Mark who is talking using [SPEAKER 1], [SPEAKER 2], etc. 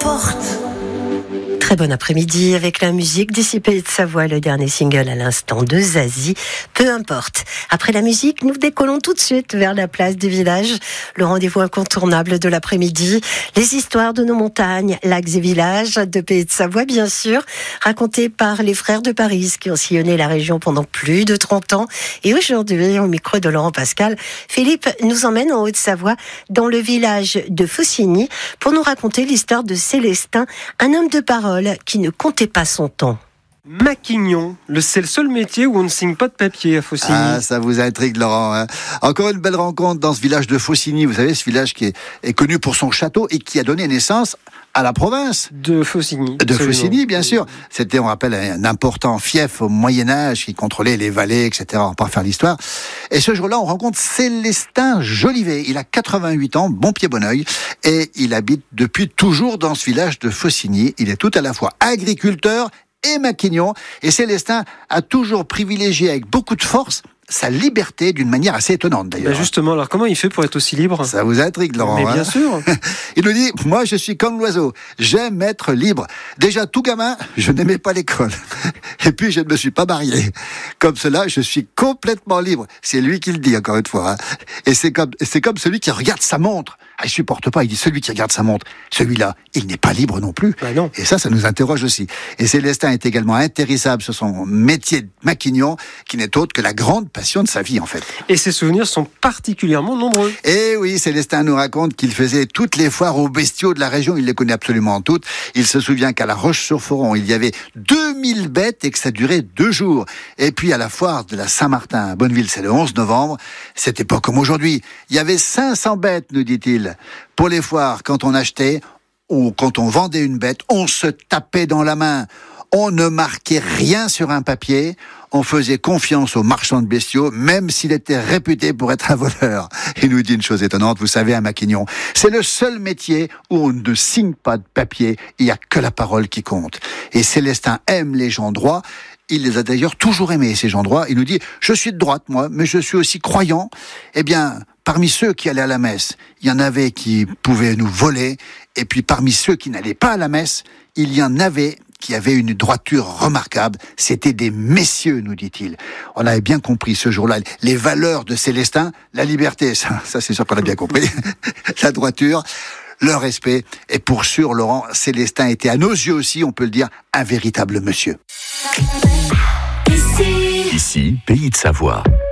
[SPEAKER 1] importe.
[SPEAKER 2] Très bon après-midi avec la musique d'ici Pays de Savoie, le dernier single à l'instant de Zazie, peu importe. Après la musique, nous décollons tout de suite vers la place du village, le rendez-vous incontournable de l'après-midi, les histoires de nos montagnes, lacs et villages de Pays de Savoie bien sûr, racontées par les frères de Paris qui ont sillonné la région pendant plus de 30 ans. Et aujourd'hui, au micro de Laurent Pascal, Philippe nous emmène en Haute-Savoie dans le village de Faucigny pour nous raconter l'histoire de Célestin, un homme de parole qui ne comptait pas son temps.
[SPEAKER 3] Maquignon, c'est le seul métier où on ne signe pas de papier à Faucigny.
[SPEAKER 4] Ah, ça vous intrigue, Laurent. Hein. Encore une belle rencontre dans ce village de Faucigny. Vous savez, ce village qui est connu pour son château et qui a donné naissance à la province
[SPEAKER 3] de Faucigny.
[SPEAKER 4] De Faucigny, bien sûr. C'était, on rappelle, un important fief au Moyen-Âge qui contrôlait les vallées, etc. On va pas faire l'histoire. Et ce jour-là, on rencontre Célestin Jolivet. Il a 88 ans, bon pied, bon oeil. Et il habite depuis toujours dans ce village de Faucigny. Il est tout à la fois agriculteur et maquignon. Et Célestin a toujours privilégié avec beaucoup de force sa liberté d'une manière assez étonnante d'ailleurs.
[SPEAKER 3] Justement, alors comment il fait pour être aussi libre ?
[SPEAKER 4] Ça vous intrigue, Laurent.
[SPEAKER 3] Mais bien sûr.
[SPEAKER 4] Il nous dit, moi je suis comme l'oiseau, j'aime être libre. Déjà tout gamin, je n'aimais pas l'école. Et puis je ne me suis pas marié. Comme cela, je suis complètement libre. C'est lui qui le dit encore une fois. Hein. Et c'est comme celui qui regarde sa montre. Ah, il supporte pas, il dit celui qui regarde sa montre. Celui-là, il n'est pas libre non plus.
[SPEAKER 3] Non.
[SPEAKER 4] Et ça nous interroge aussi. Et Célestin est également intéressable sur son métier de maquignon, qui n'est autre que la grande passion de sa vie en fait.
[SPEAKER 3] Et ses souvenirs sont particulièrement nombreux.
[SPEAKER 4] Et oui, Célestin nous raconte qu'il faisait toutes les foires aux bestiaux de la région, il les connaît absolument toutes. Il se souvient qu'à la Roche-sur-Foron, il y avait 2000 bêtes et que ça durait 2 jours. Et puis à la foire de la Saint-Martin à Bonneville, c'est le 11 novembre, c'était pas comme aujourd'hui. Il y avait 500 bêtes, nous dit-il. Pour les foires, quand on achetait ou quand on vendait une bête, on se tapait dans la main. On ne marquait rien sur un papier. On faisait confiance aux marchands de bestiaux, même s'il était réputé pour être un voleur. Il nous dit une chose étonnante, vous savez, à Maquignon, c'est le seul métier où on ne signe pas de papier, il n'y a que la parole qui compte. Et Célestin aime les gens droits, il les a d'ailleurs toujours aimés, ces gens droits. Il nous dit, je suis de droite, moi, mais je suis aussi croyant. Eh bien, parmi ceux qui allaient à la messe, il y en avait qui pouvaient nous voler, et puis parmi ceux qui n'allaient pas à la messe, il y en avait qui avaient une droiture remarquable. C'était des messieurs, nous dit-il. On avait bien compris ce jour-là les valeurs de Célestin, la liberté, ça c'est sûr qu'on a bien compris, la droiture, le respect. Et pour sûr, Laurent, Célestin était à nos yeux aussi, on peut le dire, un véritable monsieur.
[SPEAKER 1] Ici,
[SPEAKER 5] Pays de Savoie.